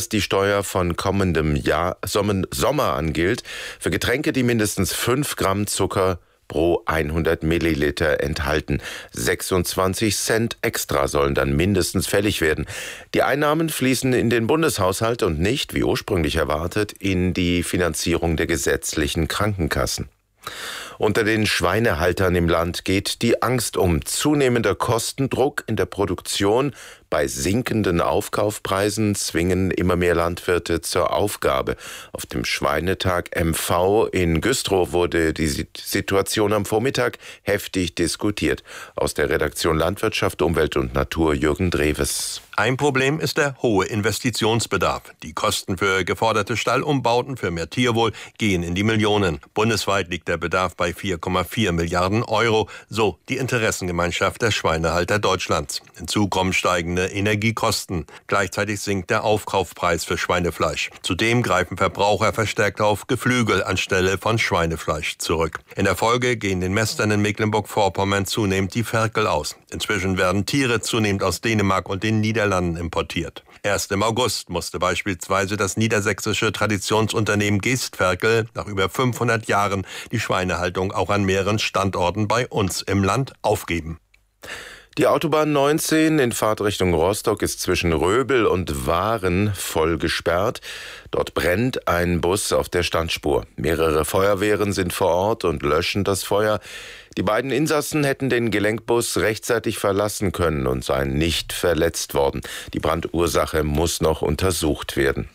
dass die Steuer von kommendem Sommer an gilt für Getränke, die mindestens 5 Gramm Zucker pro 100 Milliliter enthalten. 26 Cent extra sollen dann mindestens fällig werden. Die Einnahmen fließen in den Bundeshaushalt und nicht, wie ursprünglich erwartet, in die Finanzierung der gesetzlichen Krankenkassen. Unter den Schweinehaltern im Land geht die Angst um. Zunehmender Kostendruck in der Produktion bei sinkenden Aufkaufpreisen zwingen immer mehr Landwirte zur Aufgabe. Auf dem Schweinetag MV in Güstrow wurde die Situation am Vormittag heftig diskutiert. Aus der Redaktion Landwirtschaft, Umwelt und Natur Jürgen Dreves. Ein Problem ist der hohe Investitionsbedarf. Die Kosten für geforderte Stallumbauten für mehr Tierwohl gehen in die Millionen. Bundesweit liegt der Bedarf bei 4,4 Milliarden Euro, so die Interessengemeinschaft der Schweinehalter Deutschlands. Hinzu kommen steigende Energiekosten. Gleichzeitig sinkt der Aufkaufpreis für Schweinefleisch. Zudem greifen Verbraucher verstärkt auf Geflügel anstelle von Schweinefleisch zurück. In der Folge gehen den Mästern in Mecklenburg-Vorpommern zunehmend die Ferkel aus. Inzwischen werden Tiere zunehmend aus Dänemark und den Niederlanden importiert. Erst im August musste beispielsweise das niedersächsische Traditionsunternehmen Geestferkel nach über 500 Jahren die Schweinehaltung auch an mehreren Standorten bei uns im Land aufgeben. Die Autobahn 19 in Fahrtrichtung Rostock ist zwischen Röbel und Waren voll gesperrt. Dort brennt ein Bus auf der Standspur. Mehrere Feuerwehren sind vor Ort und löschen das Feuer. Die beiden Insassen hätten den Gelenkbus rechtzeitig verlassen können und seien nicht verletzt worden. Die Brandursache muss noch untersucht werden.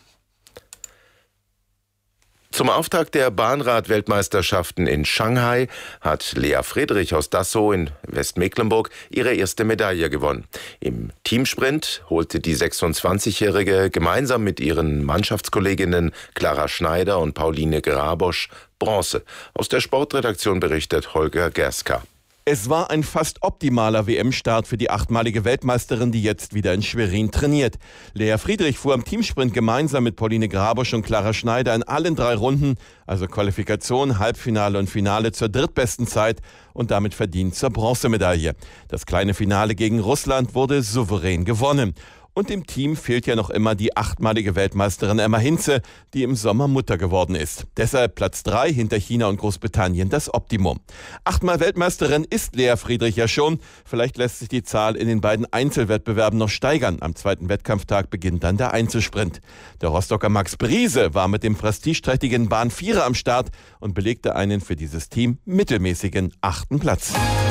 Zum Auftakt der Bahnrad-Weltmeisterschaften in Shanghai hat Lea Friedrich aus Dassow in Westmecklenburg ihre erste Medaille gewonnen. Im Teamsprint holte die 26-Jährige gemeinsam mit ihren Mannschaftskolleginnen Clara Schneider und Pauline Grabosch Bronze. Aus der Sportredaktion berichtet Holger Gerska. Es war ein fast optimaler WM-Start für die 8-malige Weltmeisterin, die jetzt wieder in Schwerin trainiert. Lea Friedrich fuhr im Teamsprint gemeinsam mit Pauline Grabosch und Clara Schneider in allen 3 Runden, also Qualifikation, Halbfinale und Finale, zur drittbesten Zeit und damit verdient zur Bronzemedaille. Das kleine Finale gegen Russland wurde souverän gewonnen. Und im Team fehlt ja noch immer die 8-malige Weltmeisterin Emma Hinze, die im Sommer Mutter geworden ist. Deshalb Platz 3 hinter China und Großbritannien das Optimum. 8-mal Weltmeisterin ist Lea Friedrich ja schon. Vielleicht lässt sich die Zahl in den beiden Einzelwettbewerben noch steigern. Am zweiten Wettkampftag beginnt dann der Einzelsprint. Der Rostocker Max Briese war mit dem prestigeträchtigen Bahn-Vierer am Start und belegte einen für dieses Team mittelmäßigen 8. Platz.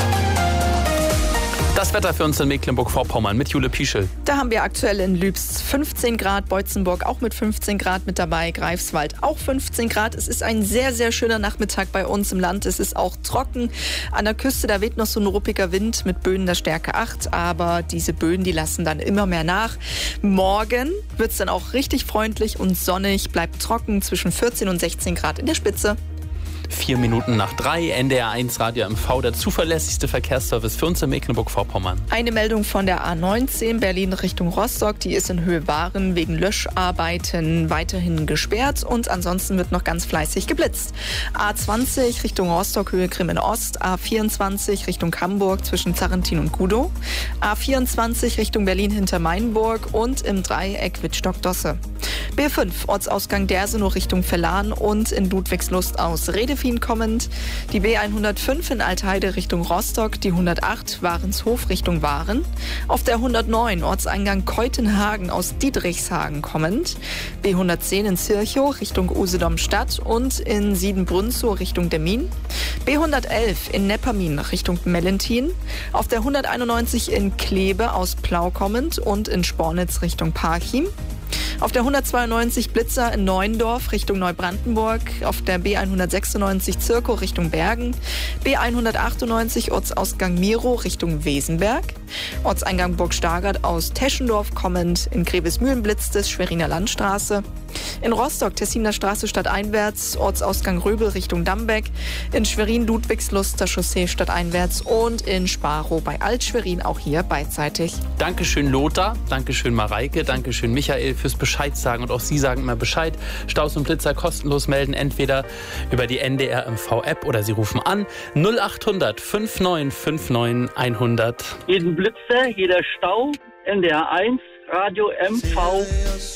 Das Wetter für uns in Mecklenburg-Vorpommern mit Jule Pieschel. Da haben wir aktuell in Lübz 15 Grad, Beutzenburg auch mit 15 Grad mit dabei, Greifswald auch 15 Grad. Es ist ein sehr, sehr schöner Nachmittag bei uns im Land. Es ist auch trocken. An der Küste, da weht noch so ein ruppiger Wind mit Böen der Stärke 8. Aber diese Böen, die lassen dann immer mehr nach. Morgen wird es dann auch richtig freundlich und sonnig, bleibt trocken zwischen 14 und 16 Grad in der Spitze. 4 Minuten nach 3, NDR 1 Radio MV, der zuverlässigste Verkehrsservice für uns in Mecklenburg-Vorpommern. Eine Meldung von der A19 Berlin Richtung Rostock, die ist in Höhe Waren wegen Löscharbeiten weiterhin gesperrt und ansonsten wird noch ganz fleißig geblitzt. A20 Richtung Rostock Höhe Grimmen Ost, A24 Richtung Hamburg zwischen Zarrentin und Gudow, A24 Richtung Berlin hinter Mainburg und im Dreieck Wittstock-Dosse. B5 Ortsausgang Dersenow Richtung Verlan und in Ludwigslust aus Redefin kommend. Die B105 in Altheide Richtung Rostock, die 108 Warenshof Richtung Waren. Auf der 109 Ortseingang Keutenhagen aus Dietrichshagen kommend. B110 in Zirchow Richtung Usedom-Stadt und in Siedenbrunzow Richtung Demmin. B111 in Neppermin Richtung Mellentin. Auf der 191 in Kleve aus Plau kommend und in Spornitz Richtung Parchim. Auf der 192 Blitzer in Neuendorf Richtung Neubrandenburg, auf der B196 Zirkow Richtung Bergen, B198 Ortsausgang Miro Richtung Wesenberg, Ortseingang Burg Stargard aus Teschendorf kommend, in Grevesmühlen blitzt es, Schweriner Landstraße, in Rostock Tessiner Straße stadteinwärts, Ortsausgang Röbel Richtung Dambeck, in Schwerin Ludwigsluster Chaussee stadteinwärts und in Sparow bei Alt-Schwerin auch hier beidseitig. Dankeschön Lothar, Dankeschön Mareike, Dankeschön Michael fürs Bescheid sagen und auch Sie sagen immer Bescheid. Staus und Blitzer kostenlos melden, entweder über die NDR MV App oder Sie rufen an 0800 5959 100. Jeden Blitzer, jeder Stau, NDR 1, Radio MV.